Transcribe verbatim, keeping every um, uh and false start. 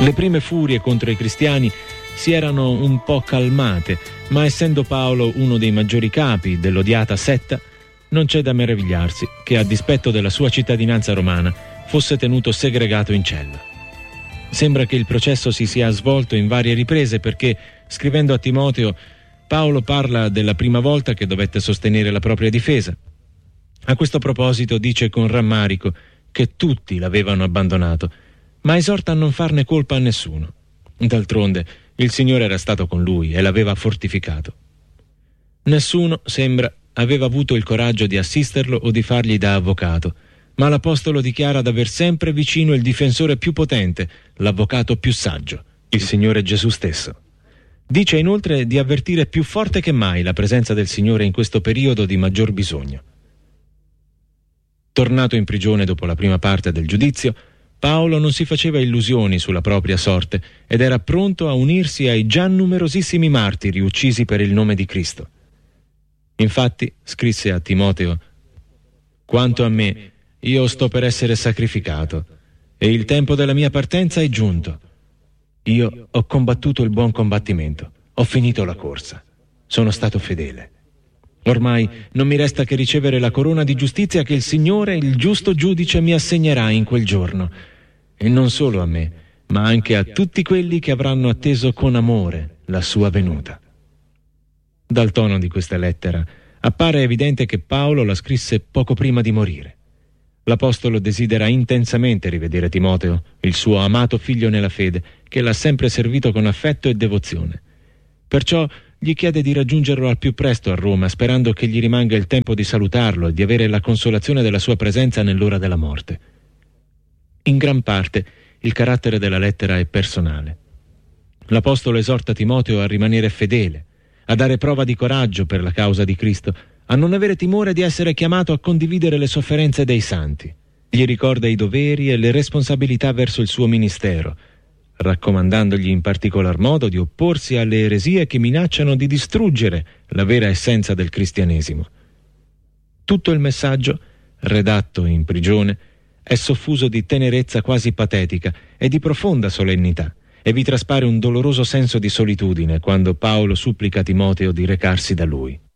Le prime furie contro i cristiani si erano un po' calmate, ma essendo Paolo uno dei maggiori capi dell'odiata setta, non c'è da meravigliarsi che, a dispetto della sua cittadinanza romana, fosse tenuto segregato in cella. Sembra che il processo si sia svolto in varie riprese perché, scrivendo a Timoteo, Paolo parla della prima volta che dovette sostenere la propria difesa. A questo proposito dice con rammarico che tutti l'avevano abbandonato, ma esorta a non farne colpa a nessuno. D'altronde, il Signore era stato con lui e l'aveva fortificato. Nessuno, sembra, aveva avuto il coraggio di assisterlo o di fargli da avvocato, ma l'Apostolo dichiara d'aver sempre vicino il difensore più potente, l'avvocato più saggio, il Signore Gesù stesso. Dice inoltre di avvertire più forte che mai la presenza del Signore in questo periodo di maggior bisogno. Tornato in prigione dopo la prima parte del giudizio, Paolo non si faceva illusioni sulla propria sorte ed era pronto a unirsi ai già numerosissimi martiri uccisi per il nome di Cristo. Infatti, scrisse a Timoteo: «Quanto a me, io sto per essere sacrificato, e il tempo della mia partenza è giunto. Io ho combattuto il buon combattimento, ho finito la corsa, sono stato fedele. Ormai non mi resta che ricevere la corona di giustizia che il Signore, il giusto giudice, mi assegnerà in quel giorno, e non solo a me, ma anche a tutti quelli che avranno atteso con amore la sua venuta». Dal tono di questa lettera appare evidente che Paolo la scrisse poco prima di morire. L'Apostolo desidera intensamente rivedere Timoteo, il suo amato figlio nella fede, che l'ha sempre servito con affetto e devozione. Perciò gli chiede di raggiungerlo al più presto a Roma, sperando che gli rimanga il tempo di salutarlo e di avere la consolazione della sua presenza nell'ora della morte. In gran parte il carattere della lettera è personale. L'Apostolo esorta Timoteo a rimanere fedele, a dare prova di coraggio per la causa di Cristo, a non avere timore di essere chiamato a condividere le sofferenze dei santi. Gli ricorda i doveri e le responsabilità verso il suo ministero, raccomandandogli in particolar modo di opporsi alle eresie che minacciano di distruggere la vera essenza del cristianesimo. Tutto il messaggio, redatto in prigione, è soffuso di tenerezza quasi patetica e di profonda solennità, e vi traspare un doloroso senso di solitudine quando Paolo supplica Timoteo di recarsi da lui.